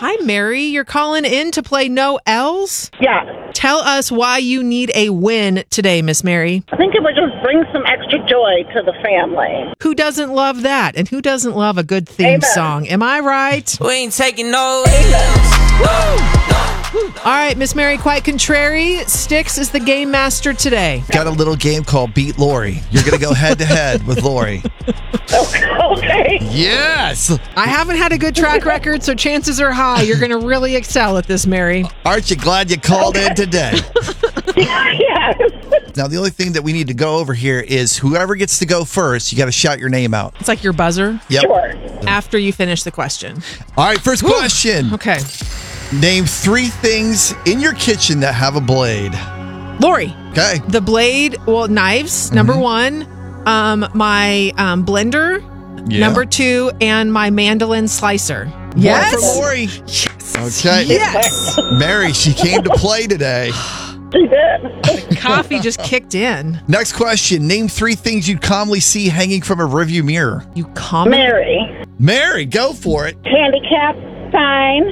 Hi, Mary. You're calling in to play No L's? Yeah. Tell us why you need a win today, Miss Mary. I think it would just bring some extra joy to the family. Who doesn't love that? And who doesn't love a good theme Amen. song? Am I right? We ain't taking no All right, Miss Mary, quite contrary. Styx is the game master today. Got a little game called Beat Lori. You're going to go head to head with Lori. Okay. Yes. I haven't had a good track record, so chances are high you're going to really excel at this, Mary. Aren't you glad you called in today? Yes. Now, the only thing that we need to go over here is whoever gets to go first, you got to shout your name out. It's like your buzzer Yep. Sure. after you finish the question. All right, first question. Okay. Name 3 things in your kitchen that have a blade. Lori, Okay. the blade, knives, number 1. My blender, Yeah. number 2, and my mandolin slicer. One for Lori. Okay. Yes. Mary, she came to play today. She did. Coffee just kicked in. Next question. Name 3 things you'd commonly see hanging from a rearview mirror. You comment. Mary. Mary, go for it. Handicap sign.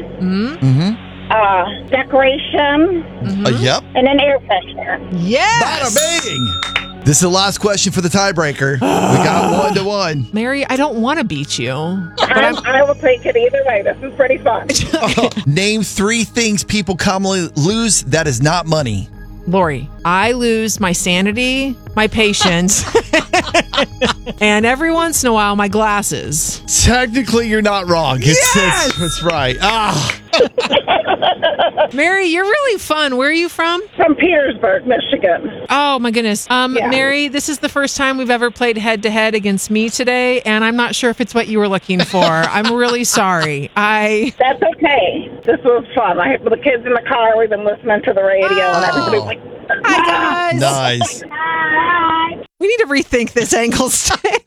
Decoration. Yep. And an air freshener. Yes. Bada bing. This is the last question for the tiebreaker. We got 1-1. Mary, I don't want to beat you. I will take it either way. This is pretty fun. Name 3 things people commonly lose that is not money. Lori, I lose my sanity, my patience, and every once in a while, my glasses. Technically, you're not wrong. It's right. Mary, you're really fun. Where are you from? From Petersburg, Michigan. Oh, my goodness. Mary, this is the first time we've ever played head-to-head against me today, and I'm not sure if it's what you were looking for. I'm really sorry. That's okay. This was fun. I had the kids in the car. We've been listening to the radio, and everybody's like, Hi, guys. Nice. "Hi." We need to rethink this angle, Styx.